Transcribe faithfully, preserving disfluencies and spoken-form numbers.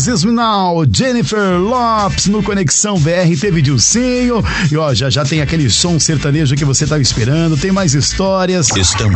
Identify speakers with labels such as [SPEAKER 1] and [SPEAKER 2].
[SPEAKER 1] This Me Now, Jennifer Lopes no Conexão B R, teve Dilcinho, e ó, já já tem aquele som sertanejo que você tava esperando, tem mais histórias.
[SPEAKER 2] Estamos